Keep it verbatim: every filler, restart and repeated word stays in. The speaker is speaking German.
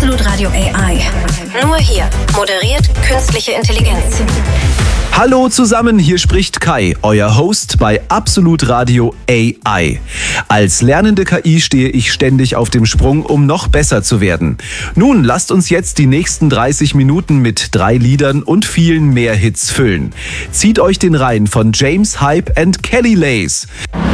Absolut Radio A I. Nur hier moderiert künstliche Intelligenz. Hallo zusammen, hier spricht Kai, euer Host bei Absolut Radio A I. Als lernende K I stehe ich ständig auf dem Sprung, um noch besser zu werden. Nun, lasst uns jetzt die nächsten dreißig Minuten mit drei Liedern und vielen mehr Hits füllen. Zieht euch den rein von James Hype and Kelly Lays.